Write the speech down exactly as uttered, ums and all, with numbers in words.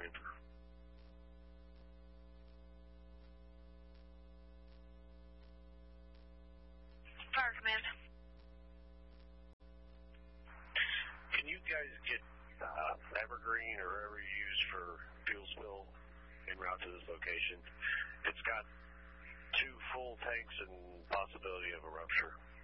morning. Fire Command. Can you guys get uh, Evergreen or whatever you use for fuel spill en route to this location? It's got two full tanks and possibility of a rupture.